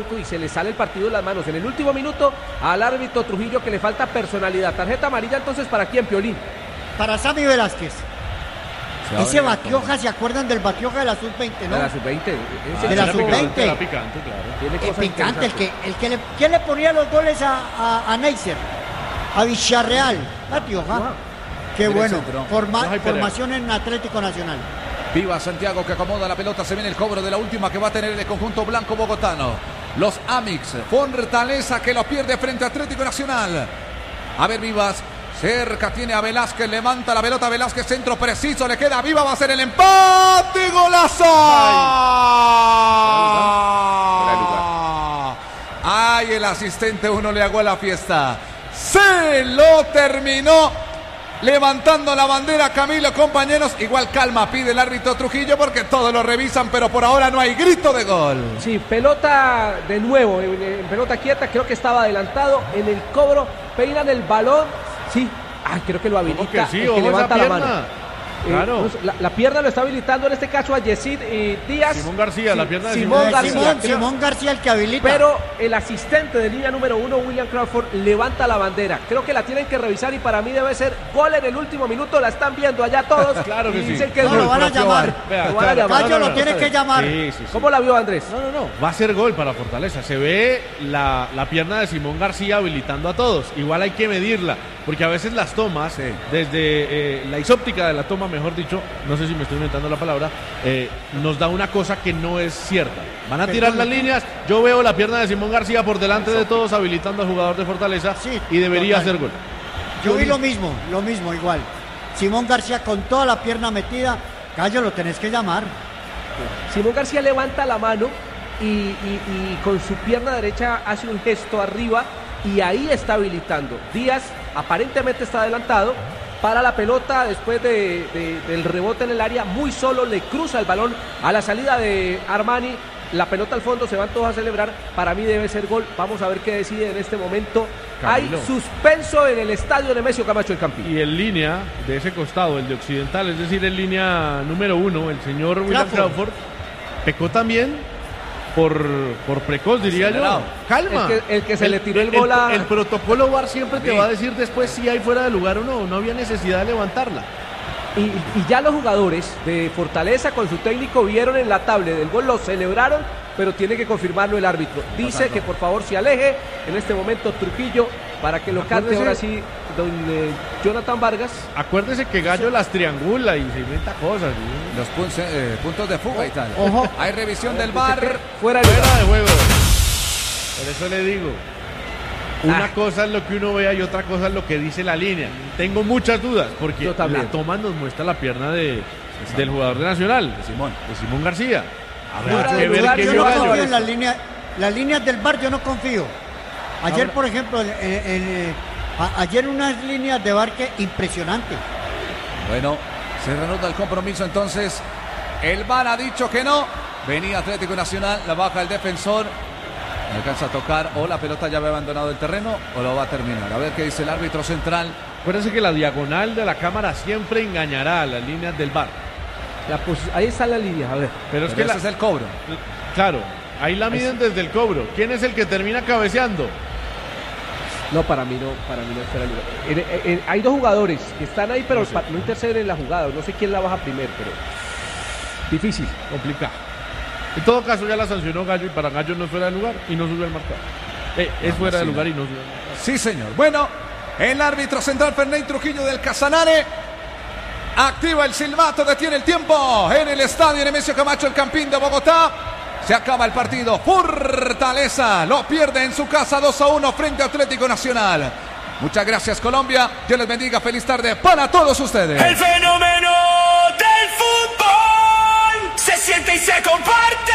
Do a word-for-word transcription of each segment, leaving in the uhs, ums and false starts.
arco y se le sale el partido de las manos. En el último minuto al árbitro Trujillo que le falta personalidad. Tarjeta amarilla entonces para quién, Piolín. Para Sammy Velázquez. Ese Batioja, ¿se acuerdan del Batioja de la sub veinte, no? De la sub veinte. Ah, de la sub veinte. Era picante, claro. El picante, el que, el que le, ¿quién le ponía los goles a, a, a Neisser? A Villarreal. Batioja. Wow. Qué bueno. Forma, formación en Atlético Nacional. Viva Santiago que acomoda la pelota, se viene el cobro de la última que va a tener el conjunto blanco bogotano. Los Amix, Fortaleza que lo pierde frente a Atlético Nacional. A ver, Vivas, cerca tiene a Velázquez, levanta la pelota, Velázquez, centro preciso, le queda Viva, va a ser el empate, ¡golazo! Ay, Ay el asistente uno le hago a la fiesta. Se lo terminó. Levantando la bandera Camilo, compañeros. Igual calma pide el árbitro Trujillo porque todos lo revisan, pero por ahora no hay grito de gol. Sí, pelota de nuevo, en, en pelota quieta, creo que estaba adelantado en el cobro, peinan el balón, sí, ah, creo que lo habilita, que sí, el que levanta la mano. Claro. Eh, la, la pierna lo está habilitando en este caso a Yesid y Díaz. Simón García, sí, la pierna de Simón, Simón García. Simón, Simón García el que habilita. Pero el asistente de línea número uno, William Crawford, levanta la bandera. Creo que la tienen que revisar y para mí debe ser gol en el último minuto. La están viendo allá todos. Claro que y sí. dicen que no, es lo van a llamar. Vea, lo van a llamar. Gallo lo tiene que llamar. Sí, sí, sí. ¿Cómo la vio Andrés? No, no, no. Va a ser gol para Fortaleza. Se ve la, la pierna de Simón García habilitando a todos. Igual hay que medirla. Porque a veces las tomas, sí. desde eh, la isóptica de la toma, mejor dicho, no sé si me estoy inventando la palabra, eh, nos da una cosa que no es cierta. Van a tirar las líneas, yo veo la pierna de Simón García por delante de todos, habilitando al jugador de Fortaleza, sí, y debería total. Ser gol. Yo vi lo mismo, lo mismo, igual. Simón García con toda la pierna metida, Gallo, lo tenés que llamar. Simón García levanta la mano y, y, y con su pierna derecha hace un gesto arriba y ahí está habilitando. Díaz aparentemente está adelantado para la pelota después de, de, del rebote en el área, muy solo le cruza el balón a la salida de Armani, la pelota al fondo, se van todos a celebrar, para mí debe ser gol, vamos a ver qué decide en este momento. Camilo. Hay suspenso en el estadio Nemesio Camacho del Campín. Y en línea de ese costado, el de Occidental, es decir, en línea número uno, el señor William Crawford pecó también por, por precoz, diría yo. Calma. El que, el que se el, le tiró el gol a... El, el protocolo V A R siempre te va a decir después si hay fuera de lugar o no. No había necesidad de levantarla. Y, y ya los jugadores de Fortaleza con su técnico vieron en la tablet del gol, lo celebraron, pero tiene que confirmarlo el árbitro. Dice que por favor se aleje en este momento Trujillo para que lo cante ahora sí don eh, Jonathan Vargas. Acuérdese que Gallo las triangula y se inventa cosas. ¿Sí? Los puntos, eh, puntos de fuga oh, y tal. Ojo. Hay revisión del V A R. Fuera, fuera de juego. Por eso le digo. Una ah. cosa es lo que uno vea y otra cosa es lo que dice la línea. Tengo muchas dudas porque la toma nos muestra la pierna de, del jugador de Nacional, de Simón, de Simón García. Habrá que ver qué vio Gallo. En las líneas, las líneas del V A R yo no confío. Ayer, Habrá... por ejemplo, en, en, en, a, ayer unas líneas de V A R que impresionante. Bueno, se reanuda el compromiso entonces. El V A R ha dicho que no. Venía Atlético Nacional, la baja el defensor. No alcanza a tocar, o la pelota ya había abandonado el terreno, o lo va a terminar. A ver qué dice el árbitro central. Acuérdense que la diagonal de la cámara siempre engañará a las líneas del V A R. La pues, ahí está la línea, a ver. Pero es Pero que ese la, es el cobro. Claro, ahí la miden ahí desde el cobro. ¿Quién es el que termina cabeceando? No, para mí no, para mí no espera el lugar. En, en, hay dos jugadores que están ahí, pero no, sé. no interceden en la jugada. No sé quién la baja primero, pero difícil, complicado. En todo caso ya la sancionó Gallo y para Gallo no es fuera de lugar y no subió el marcador. Eh, es fuera de lugar y no subió el marcador. Sí, señor. Bueno, el árbitro central Ferney Trujillo del Casanare activa el silbato, detiene el tiempo en el estadio Nemesio Camacho, el Campín de Bogotá. Se acaba el partido. Fortaleza lo pierde en su casa dos a uno frente a Atlético Nacional. Muchas gracias, Colombia. Dios les bendiga. Feliz tarde para todos ustedes. El fenómeno del fútbol se siente y se comparte.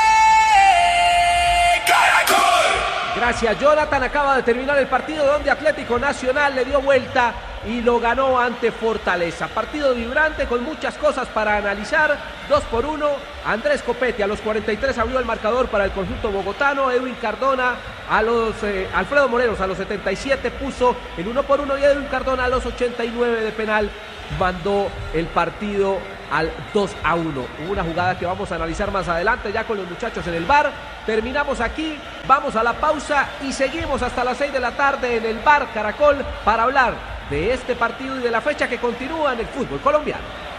Caracol. Gracias, Jonathan. Acaba de terminar el partido donde Atlético Nacional le dio vuelta y lo ganó ante Fortaleza. Partido vibrante con muchas cosas para analizar. Dos por uno. Andrés Copete a los cuarenta y tres abrió el marcador para el conjunto bogotano. Edwin Cardona a los eh, Alfredo Morelos a los setenta y siete puso el uno por uno y Edwin Cardona a los ochenta y nueve de penal mandó el partido al dos a uno. Una jugada que vamos a analizar más adelante ya con los muchachos en el bar. Terminamos aquí, vamos a la pausa y seguimos hasta las seis de la tarde en el bar Caracol para hablar de este partido y de la fecha que continúa en el fútbol colombiano.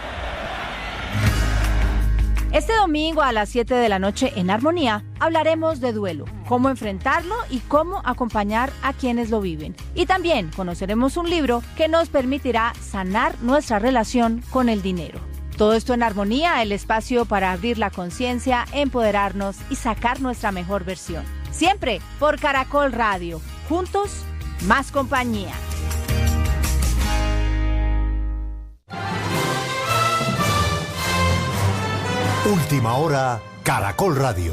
Este domingo a las siete de la noche en Armonía hablaremos de duelo, cómo enfrentarlo y cómo acompañar a quienes lo viven. Y también conoceremos un libro que nos permitirá sanar nuestra relación con el dinero. Todo esto en Armonía, el espacio para abrir la conciencia, empoderarnos y sacar nuestra mejor versión. Siempre por Caracol Radio. Juntos, más compañía. Última hora, Caracol Radio.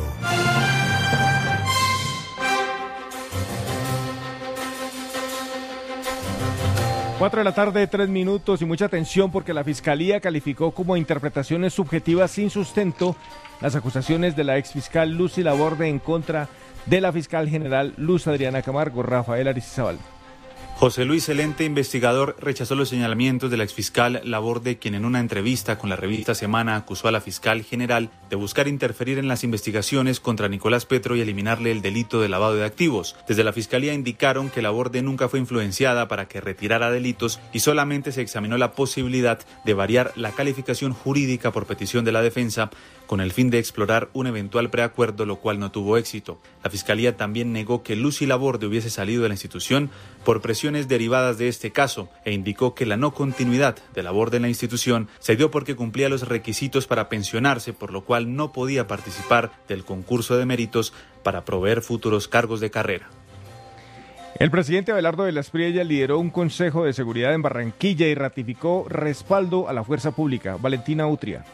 Cuatro de la tarde, tres minutos y mucha atención porque la Fiscalía calificó como interpretaciones subjetivas sin sustento las acusaciones de la exfiscal Lucy Laborde en contra de la fiscal general Luz Adriana Camargo. Rafael Aristizábal. José Luis Celente, investigador, rechazó los señalamientos de la exfiscal Laborde, quien en una entrevista con la revista Semana acusó a la fiscal general de buscar interferir en las investigaciones contra Nicolás Petro y eliminarle el delito de lavado de activos. Desde la fiscalía indicaron que Laborde nunca fue influenciada para que retirara delitos y solamente se examinó la posibilidad de variar la calificación jurídica por petición de la defensa con el fin de explorar un eventual preacuerdo, lo cual no tuvo éxito. La fiscalía también negó que Lucy Laborde hubiese salido de la institución por presiones derivadas de este caso e indicó que la no continuidad de Laborde en la institución se dio porque cumplía los requisitos para pensionarse, por lo cual no podía participar del concurso de méritos para proveer futuros cargos de carrera. El presidente Abelardo de la Espriella lideró un consejo de seguridad en Barranquilla y ratificó respaldo a la fuerza pública. Valentina Utria.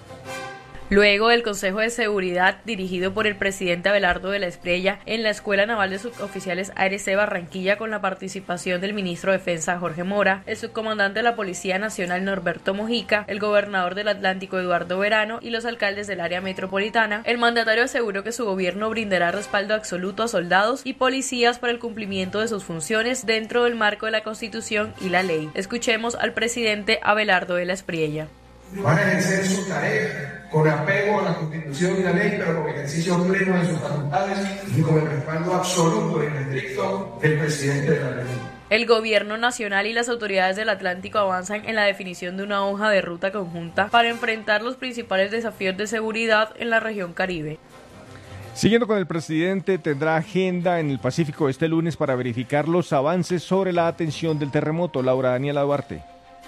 Luego del Consejo de Seguridad dirigido por el presidente Abelardo de la Espriella en la Escuela Naval de Suboficiales A R C Barranquilla con la participación del ministro de Defensa Jorge Mora, el subcomandante de la Policía Nacional Norberto Mojica, el gobernador del Atlántico Eduardo Verano y los alcaldes del área metropolitana, el mandatario aseguró que su gobierno brindará respaldo absoluto a soldados y policías para el cumplimiento de sus funciones dentro del marco de la Constitución y la ley. Escuchemos al presidente Abelardo de la Espriella. Van a ejercer su tarea con apego a la Constitución y la ley, pero con ejercicio pleno de sus facultades y con el respaldo absoluto y estricto del presidente de la República. El gobierno nacional y las autoridades del Atlántico avanzan en la definición de una hoja de ruta conjunta para enfrentar los principales desafíos de seguridad en la región Caribe. Siguiendo con el presidente, tendrá agenda en el Pacífico este lunes para verificar los avances sobre la atención del terremoto. Laura Daniela Duarte.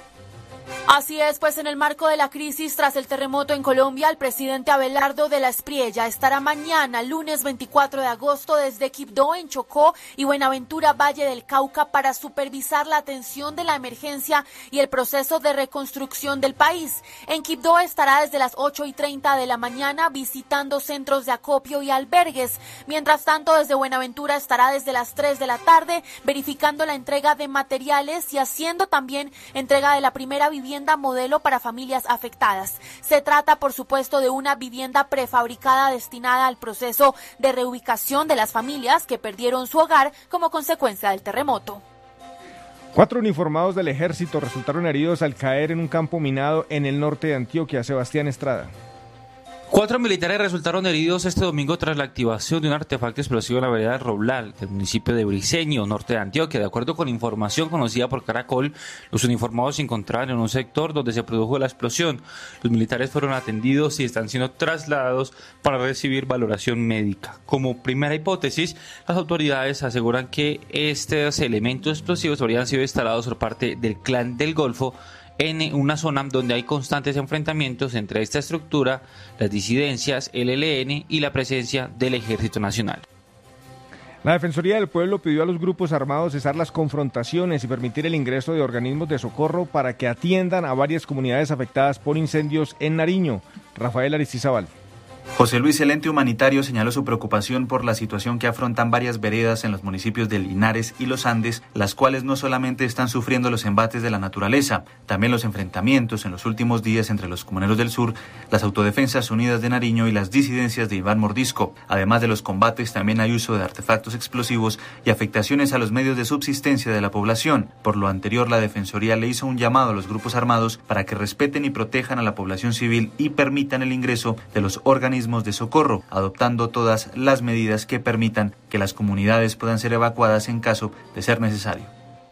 Así es, pues en el marco de la crisis tras el terremoto en Colombia, el presidente Abelardo de la Espriella estará mañana, lunes veinticuatro de agosto, desde Quibdó en Chocó y Buenaventura, Valle del Cauca, para supervisar la atención de la emergencia y el proceso de reconstrucción del país. En Quibdó estará desde las ocho y treinta de la mañana visitando centros de acopio y albergues. Mientras tanto, desde Buenaventura estará desde las tres de la tarde verificando la entrega de materiales y haciendo también entrega de la primera vivienda modelo para familias afectadas. Se trata, por supuesto, de una vivienda prefabricada destinada al proceso de reubicación de las familias que perdieron su hogar como consecuencia del terremoto. Cuatro uniformados del ejército resultaron heridos al caer en un campo minado en el norte de Antioquia. Sebastián Estrada. Cuatro militares resultaron heridos este domingo tras la activación de un artefacto explosivo en la vereda Roblal, del municipio de Briceño, norte de Antioquia. De acuerdo con información conocida por Caracol, los uniformados se encontraban en un sector donde se produjo la explosión. Los militares fueron atendidos y están siendo trasladados para recibir valoración médica. Como primera hipótesis, las autoridades aseguran que estos elementos explosivos habrían sido instalados por parte del Clan del Golfo en una zona donde hay constantes enfrentamientos entre esta estructura, las disidencias, el E L N y la presencia del Ejército Nacional. La Defensoría del Pueblo pidió a los grupos armados cesar las confrontaciones y permitir el ingreso de organismos de socorro para que atiendan a varias comunidades afectadas por incendios en Nariño. Rafael Aristizábal. José Luis, el ente humanitario, señaló su preocupación por la situación que afrontan varias veredas en los municipios de Linares y Los Andes, las cuales no solamente están sufriendo los embates de la naturaleza, también los enfrentamientos en los últimos días entre los comuneros del sur, las Autodefensas Unidas de Nariño y las disidencias de Iván Mordisco. Además de los combates, también hay uso de artefactos explosivos y afectaciones a los medios de subsistencia de la población. Por lo anterior, la Defensoría le hizo un llamado a los grupos armados para que respeten y protejan a la población civil y permitan el ingreso de los organismos de socorro, adoptando todas las medidas que permitan que las comunidades puedan ser evacuadas en caso de ser necesario.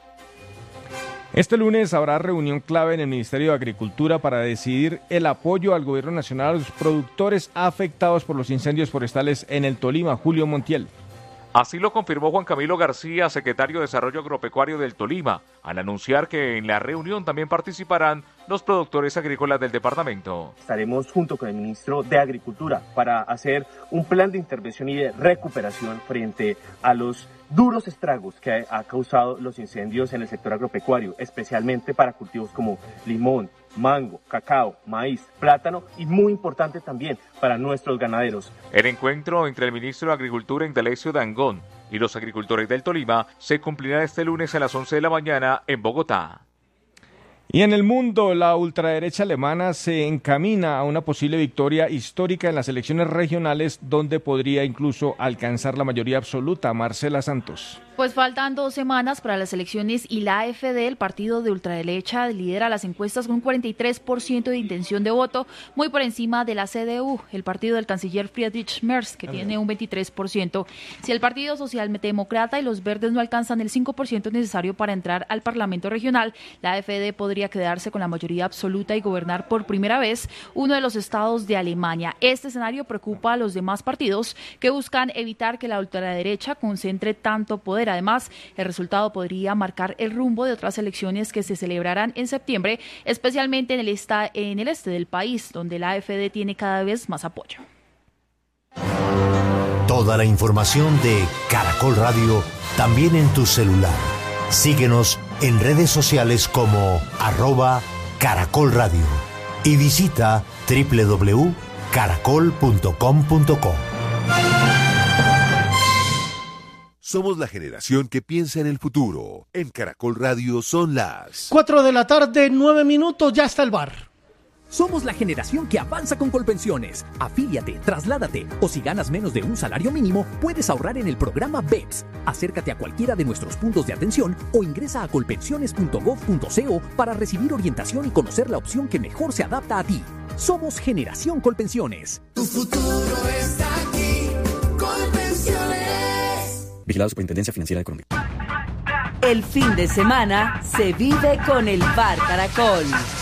Este lunes habrá reunión clave en el Ministerio de Agricultura para decidir el apoyo al gobierno nacional a los productores afectados por los incendios forestales en el Tolima. Julio Montiel. Así lo confirmó Juan Camilo García, secretario de Desarrollo Agropecuario del Tolima, al anunciar que en la reunión también participarán los productores agrícolas del departamento. Estaremos junto con el ministro de Agricultura para hacer un plan de intervención y de recuperación frente a los duros estragos que ha causado los incendios en el sector agropecuario, especialmente para cultivos como limón, mango, cacao, maíz, plátano y muy importante también para nuestros ganaderos. El encuentro entre el ministro de Agricultura Indalecio Dangond y los agricultores del Tolima se cumplirá este lunes a las once de la mañana en Bogotá. Y en el mundo, la ultraderecha alemana se encamina a una posible victoria histórica en las elecciones regionales, donde podría incluso alcanzar la mayoría absoluta. Marcela Santos. Pues faltan dos semanas para las elecciones y la AfD, el partido de ultraderecha, lidera las encuestas con un cuarenta y tres por ciento de intención de voto, muy por encima de la C D U, el partido del canciller Friedrich Merz, que tiene un veintitrés por ciento. Si el Partido Socialdemócrata y los Verdes no alcanzan el cinco por ciento necesario para entrar al Parlamento regional, la AfD podría quedarse con la mayoría absoluta y gobernar por primera vez uno de los estados de Alemania. Este escenario preocupa a los demás partidos que buscan evitar que la ultraderecha concentre tanto poder. Además, el resultado podría marcar el rumbo de otras elecciones que se celebrarán en septiembre, especialmente en el, esta, en el este del país, donde la AfD tiene cada vez más apoyo. Toda la información de Caracol Radio también en tu celular. Síguenos en redes sociales como arroba Caracol Radio y visita doble u doble u doble u punto caracol punto com punto co. Somos la generación que piensa en el futuro. En Caracol Radio son las cuatro de la tarde, nueve minutos, ya está el bar. Somos la generación que avanza con Colpensiones. Afíliate, trasládate o si ganas menos de un salario mínimo, puedes ahorrar en el programa B E P S. Acércate a cualquiera de nuestros puntos de atención o ingresa a colpensiones punto gov punto co para recibir orientación y conocer la opción que mejor se adapta a ti. Somos Generación Colpensiones. Tu futuro está aquí. Colpensiones. Vigilado Superintendencia Financiera de Colombia. El fin de semana se vive con el Bar Caracol.